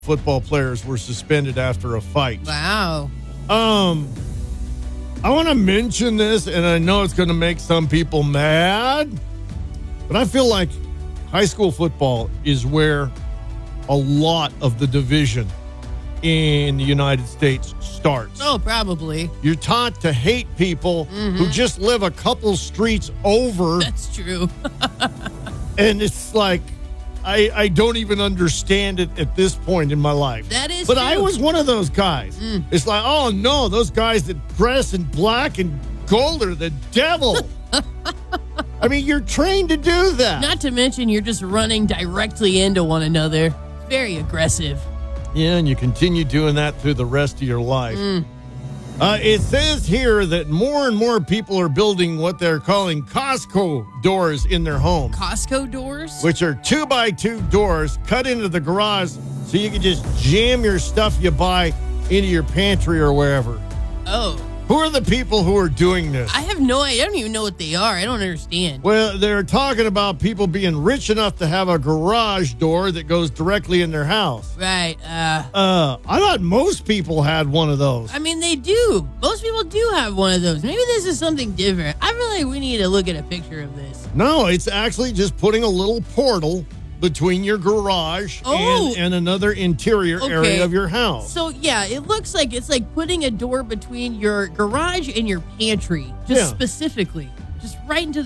football players were suspended after a fight. Wow. I want to mention this, and I know it's going to make some people mad, but I feel like high school football is where a lot of the division in the United States starts. Oh, probably. You're taught to hate people who just live a couple streets over. That's true. And it's like, I don't even understand it at this point in my life. That is But true. I was one of those guys. It's like, oh no, those guys that dress in black and gold are the devil. I mean, you're trained to do that. Not to mention you're just running directly into one another. Very aggressive. Yeah, and you continue doing that through the rest of your life. It says here that more and more people are building what they're calling Costco doors in their homes, Costco doors? which are 2x2 doors cut into the garage so you can just jam your stuff you buy into your pantry or wherever. Oh. Who are the people who are doing this? I have no idea. I don't even know what they are. I don't understand. Well, they're talking about people being rich enough to have a garage door that goes directly in their house. Right. I thought most people had one of those. I mean, they do. Most people do have one of those. Maybe this is something different. I feel like we need to look at a picture of this. No, it's actually just putting a little portal between your garage and another interior area of your house. So, yeah, it looks like it's like putting a door between your garage and your pantry, just specifically. Just right into